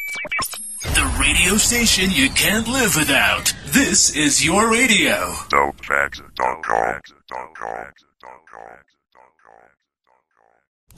The radio station you can't live without. This is your radio. Dopefacts.com.